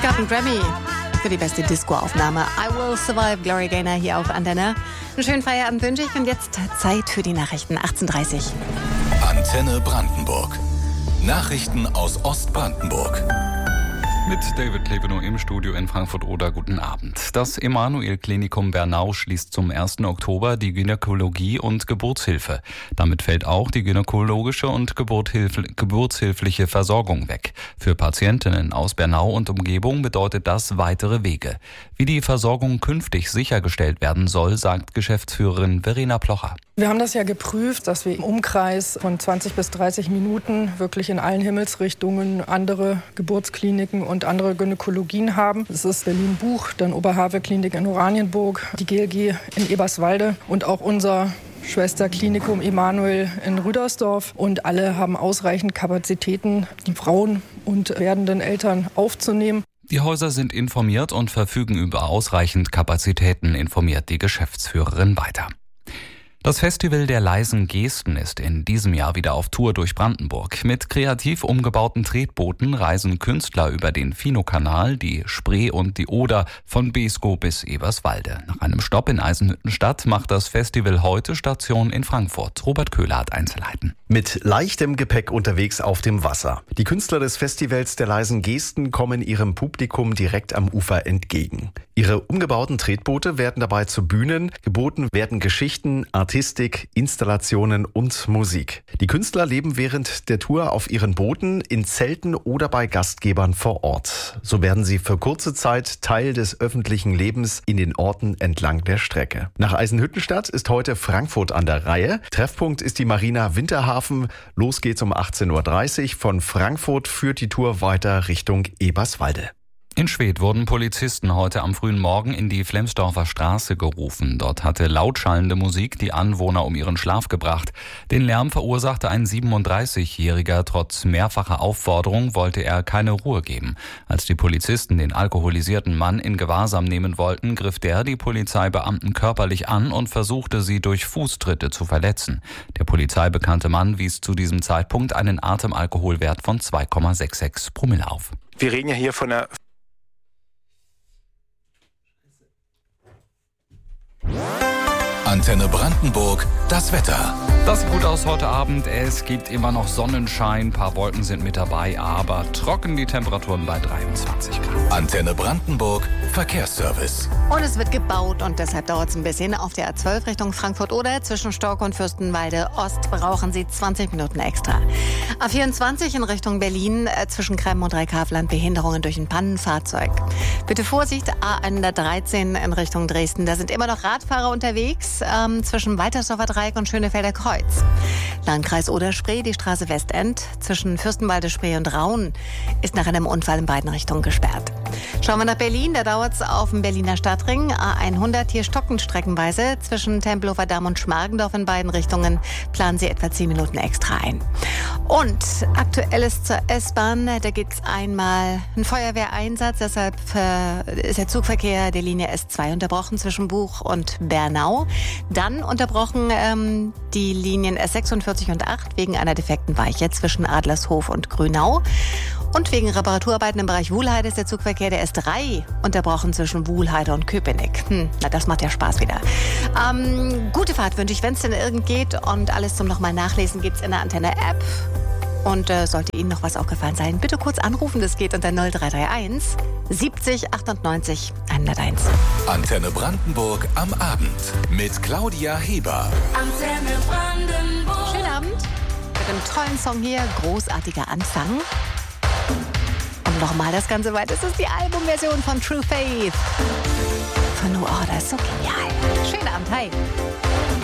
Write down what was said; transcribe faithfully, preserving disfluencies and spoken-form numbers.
Es gab einen Grammy für die beste Disco-Aufnahme. I Will Survive, Gloria Gaynor hier auf Antenne. Einen schönen Feierabend wünsche ich und jetzt Zeit für die Nachrichten, achtzehn Uhr dreißig. Antenne Brandenburg. Nachrichten aus Ostbrandenburg. Mit David Klebenow im Studio in Frankfurt-Oder. Guten Abend. Das Emanuel-Klinikum Bernau schließt zum ersten Oktober die Gynäkologie und Geburtshilfe. Damit fällt auch die gynäkologische und Geburtshilfe, geburtshilfliche Versorgung weg. Für Patientinnen aus Bernau und Umgebung bedeutet das weitere Wege. Wie die Versorgung künftig sichergestellt werden soll, sagt Geschäftsführerin Verena Plocher. Wir haben das ja geprüft, dass wir im Umkreis von zwanzig bis dreißig Minuten wirklich in allen Himmelsrichtungen andere Geburtskliniken und andere Gynäkologien haben. Das ist Berlin-Buch, dann Oberhavel-Klinik in Oranienburg, die G L G in Eberswalde und auch unser Schwesterklinikum Emanuel in Rüdersdorf. Und alle haben ausreichend Kapazitäten, die Frauen und werdenden Eltern aufzunehmen. Die Häuser sind informiert und verfügen über ausreichend Kapazitäten, informiert die Geschäftsführerin weiter. Das Festival der leisen Gesten ist in diesem Jahr wieder auf Tour durch Brandenburg. Mit kreativ umgebauten Tretbooten reisen Künstler über den Finokanal, die Spree und die Oder von Beeskow bis Eberswalde. Nach einem Stopp in Eisenhüttenstadt macht das Festival heute Station in Frankfurt. Robert Köhler hat Einzelheiten. Mit leichtem Gepäck unterwegs auf dem Wasser. Die Künstler des Festivals der leisen Gesten kommen ihrem Publikum direkt am Ufer entgegen. Ihre umgebauten Tretboote werden dabei zu Bühnen. Geboten werden Geschichten, Artistik, Installationen und Musik. Die Künstler leben während der Tour auf ihren Booten, in Zelten oder bei Gastgebern vor Ort. So werden sie für kurze Zeit Teil des öffentlichen Lebens in den Orten entlang der Strecke. Nach Eisenhüttenstadt ist heute Frankfurt an der Reihe. Treffpunkt ist die Marina Winterhafen. Los geht's um achtzehn Uhr dreißig. Von Frankfurt führt die Tour weiter Richtung Eberswalde. In Schwedt wurden Polizisten heute am frühen Morgen in die Flemsdorfer Straße gerufen. Dort hatte lautschallende Musik die Anwohner um ihren Schlaf gebracht. Den Lärm verursachte ein siebenunddreißigjähriger. Trotz mehrfacher Aufforderung wollte er keine Ruhe geben. Als die Polizisten den alkoholisierten Mann in Gewahrsam nehmen wollten, griff der die Polizeibeamten körperlich an und versuchte, sie durch Fußtritte zu verletzen. Der polizeibekannte Mann wies zu diesem Zeitpunkt einen Atemalkoholwert von zwei Komma sechsundsechzig Promille auf. Wir reden ja hier von einer Antenne Brandenburg, das Wetter. Das sieht gut aus heute Abend. Es gibt immer noch Sonnenschein, ein paar Wolken sind mit dabei, aber trocken die Temperaturen bei dreiundzwanzig Grad. Antenne Brandenburg, Verkehrsservice. Und es wird gebaut und deshalb dauert es ein bisschen. Auf der A zwölf Richtung Frankfurt-Oder zwischen Stork und Fürstenwalde Ost brauchen Sie zwanzig Minuten extra. A vierundzwanzig in Richtung Berlin äh, zwischen Kremmen und Dreikavland Behinderungen durch ein Pannenfahrzeug. Bitte Vorsicht, A hundertdreizehn in Richtung Dresden. Da sind immer noch Radfahrer unterwegs ähm, zwischen Waltersdorfer Dreieck und Schönefelder Kreuz. Landkreis Oder-Spree, die Straße Westend zwischen Fürstenwalde, Spree und Raun ist nach einem Unfall in beiden Richtungen gesperrt. Schauen wir nach Berlin, da dauert es auf dem Berliner Stadtring. A hundert hier stockend streckenweise zwischen Tempelhofer Damm und Schmargendorf in beiden Richtungen. Planen Sie etwa zehn Minuten extra ein. Und aktuelles zur S-Bahn, da gibt es einmal einen Feuerwehreinsatz, deshalb ist der Zugverkehr der Linie S zwei unterbrochen zwischen Buch und Bernau. Dann unterbrochen ähm, die Linien S sechsundvierzig und acht wegen einer defekten Weiche zwischen Adlershof und Grünau. Und wegen Reparaturarbeiten im Bereich Wuhlheide ist der Zugverkehr der S drei unterbrochen zwischen Wuhlheide und Köpenick. Hm, na, das macht ja Spaß wieder. Ähm, gute Fahrt wünsche ich, wenn es denn irgend geht. Und alles zum nochmal Nachlesen gibt's in der Antenne-App. Und äh, sollte Ihnen noch was aufgefallen sein, bitte kurz anrufen. Das geht unter null drei drei eins siebzig achtundneunzig hunderteins. Antenne Brandenburg am Abend mit Claudia Heber. Antenne Brandenburg. Schönen Abend mit einem tollen Song hier. Großartiger Anfang. Und nochmal das Ganze weiter. Das ist die Albumversion von True Faith. Von New Order. So genial. Schönen Abend. Hi.